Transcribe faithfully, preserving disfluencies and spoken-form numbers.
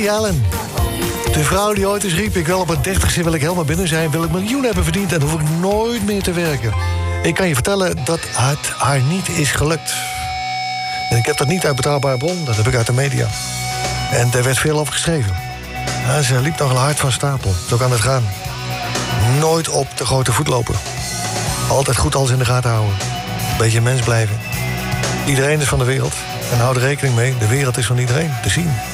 Lily Allen. De vrouw die ooit eens riep... ik wil op het dertigste wil ik helemaal binnen zijn... wil ik miljoen hebben verdiend en dan hoef ik nooit meer te werken. Ik kan je vertellen dat het haar niet is gelukt. En ik heb dat niet uit betrouwbare bron, dat heb ik uit de media. En daar werd veel over geschreven. Ja, ze liep nogal hard van stapel, zo kan het gaan. Nooit op de grote voet lopen. Altijd goed alles in de gaten houden. Beetje mens blijven. Iedereen is van de wereld. En houd er rekening mee, de wereld is van iedereen te zien.